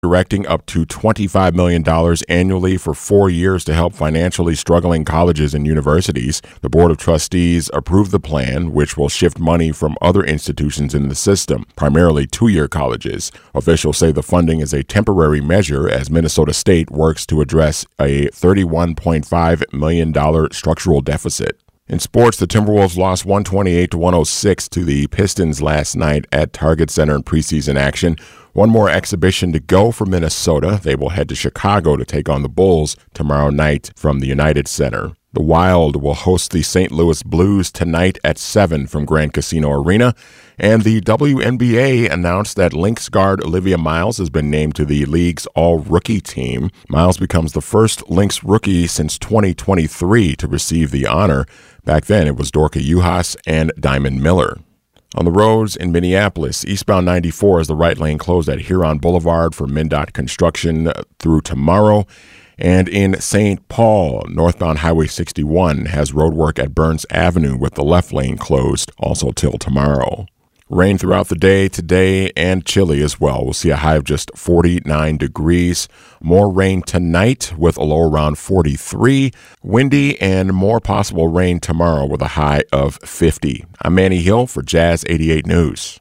directing up to $25 million annually for 4 years to help financially struggling colleges and universities. The Board of Trustees approved the plan, which will shift money from other institutions in the system, primarily two-year colleges. Officials say the funding is a temporary measure as Minnesota State works to address a $31.5 million structural deficit. In sports, the Timberwolves lost 128-106 to the Pistons last night at Target Center in preseason action. One more exhibition to go for Minnesota. They will head to Chicago to take on the Bulls tomorrow night from the United Center. The Wild will host the St. Louis Blues tonight at 7 from Grand Casino Arena. And the WNBA announced that Lynx guard Olivia Miles has been named to the league's all-rookie team. Miles becomes the first Lynx rookie since 2023 to receive the honor. Back then, it was Dorka Juhas and Diamond Miller. On the roads in Minneapolis, eastbound 94 is the right lane closed at Huron Boulevard for MnDOT construction through tomorrow. And in St. Paul, northbound Highway 61 has roadwork at Burns Avenue with the left lane closed also till tomorrow. Rain throughout the day today and chilly as well. We'll see a high of just 49 degrees. More rain tonight with a low around 43. Windy and more possible rain tomorrow with a high of 50. I'm Manny Hill for Jazz 88 News.